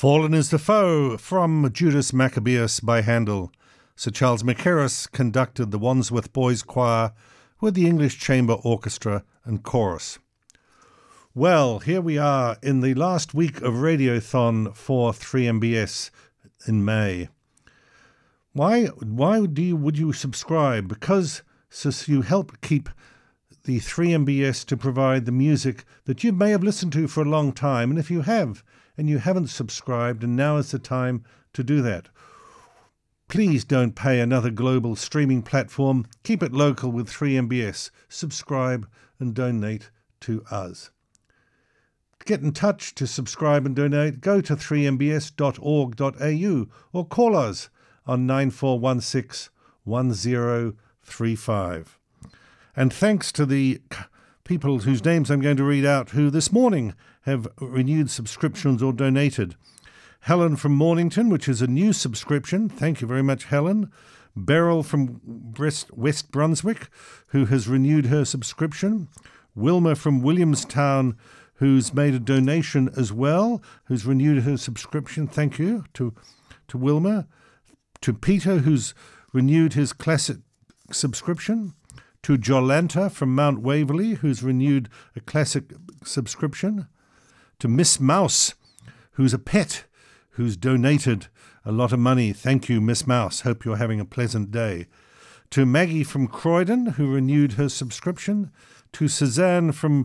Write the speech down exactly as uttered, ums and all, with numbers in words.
Fallen is the Foe from Judas Maccabeus by Handel. Sir Charles Mackerras conducted the Wandsworth Boys Choir with the English Chamber Orchestra and Chorus. Well, here we are in the last week of Radiothon for three M B S in May. Why why do you, would you subscribe? Because so you help keep the three M B S to provide the music that you may have listened to for a long time. And if you have, and you haven't subscribed, and now is the time to do that. Please don't pay another global streaming platform. Keep it local with three M B S. Subscribe and donate to us. To get in touch to subscribe and donate, go to three m b s dot org dot a u or call us on nine four one six one zero three five. And thanks to the people whose names I'm going to read out who this morning have renewed subscriptions or donated. Helen from Mornington, which is a new subscription. Thank you very much, Helen. Beryl from West, West Brunswick, who has renewed her subscription. Wilma from Williamstown, who's made a donation as well, who's renewed her subscription. Thank you to, to Wilma. To Peter, who's renewed his classic subscription. To Jolanta from Mount Waverley, who's renewed a classic subscription. To Miss Mouse, who's a pet, who's donated a lot of money. Thank you, Miss Mouse. Hope you're having a pleasant day. To Maggie from Croydon, who renewed her subscription. To Suzanne from